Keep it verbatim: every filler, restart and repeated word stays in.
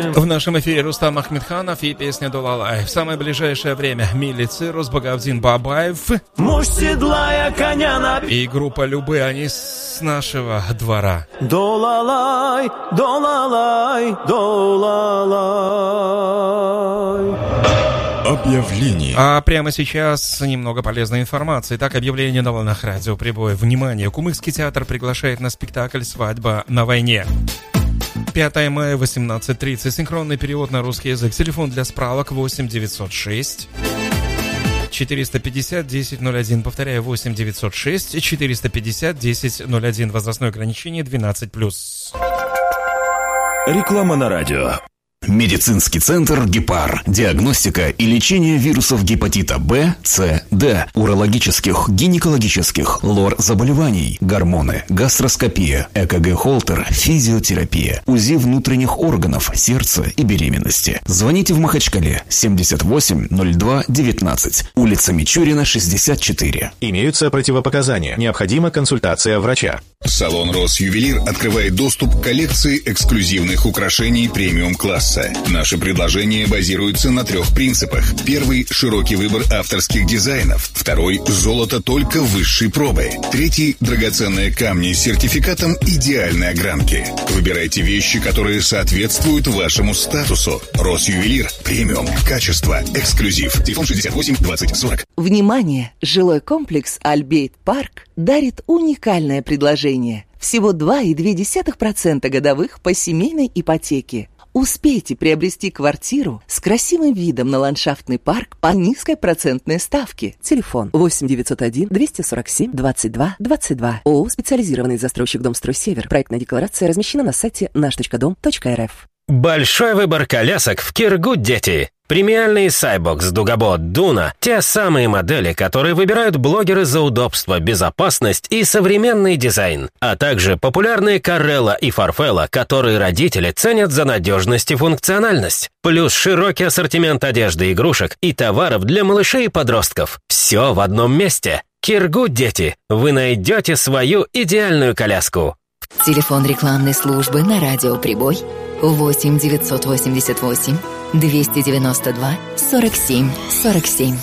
В нашем эфире Рустам Ахмедханов и песня «Долалай». В самое ближайшее время Милли Цирус, Багавдин Бабаев. Муж седлая коня на... И группа «Любы», они с нашего двора. Долалай, долалай, долалай. Объявление. А прямо сейчас немного полезной информации. Так, объявление на волнах радио «Прибой». Внимание! Кумыкский театр приглашает на спектакль «Свадьба на войне». пятое мая, восемнадцать тридцать. Синхронный перевод на русский язык. Телефон для справок восемь девятьсот шесть четыреста пятьдесят десять ноль один. Повторяю, восемь девятьсот шесть четыреста пятьдесят десять ноль один. Возрастное ограничение двенадцать плюс. Реклама на радио. Медицинский центр «Гепар». Диагностика и лечение вирусов гепатита Б, С, Д, урологических, гинекологических, лор-заболеваний, гормоны, гастроскопия, ЭКГ-холтер, физиотерапия, УЗИ внутренних органов, сердца и беременности. Звоните в Махачкале семьдесят восемь ноль два девятнадцать, улица Мичурина, шестьдесят четыре. Имеются противопоказания. Необходима консультация врача. Салон «Росювелир» открывает доступ к коллекции эксклюзивных украшений премиум-класса. Наши предложения базируются на трех принципах. Первый – широкий выбор авторских дизайнов. Второй – золото только высшей пробы. Третий – драгоценные камни с сертификатом идеальной огранки. Выбирайте вещи, которые соответствуют вашему статусу. «Росювелир» – премиум, качество, эксклюзив. Телефон шестьдесят восемь двадцать сорок. Внимание! Жилой комплекс «Альбейт Парк» дарит уникальное предложение. Всего два целых две десятых процента годовых по семейной ипотеке. Успейте приобрести квартиру с красивым видом на ландшафтный парк по низкой процентной ставке. Телефон восемь девятьсот один двести сорок семь двадцать два двадцать два. ООО «Специализированный застройщик Домстрой Север». Проектная декларация размещена на сайте наш точка дом точка эр эф. Большой выбор колясок в Киргуд-Дети. Премиальные Сайбокс, Дугабот, Дуна – те самые модели, которые выбирают блогеры за удобство, безопасность и современный дизайн. А также популярные Карелла и Фарфелла, которые родители ценят за надежность и функциональность. Плюс широкий ассортимент одежды, игрушек и товаров для малышей и подростков. Все в одном месте. Киргуд-Дети. Вы найдете свою идеальную коляску. Телефон рекламной службы на радио «Прибой» восемь девятьсот восемьдесят восемь двести девяносто два сорок семь сорок семь.